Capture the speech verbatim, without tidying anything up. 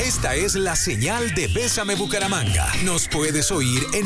Esta es la señal de Bésame Bucaramanga. Nos puedes oír en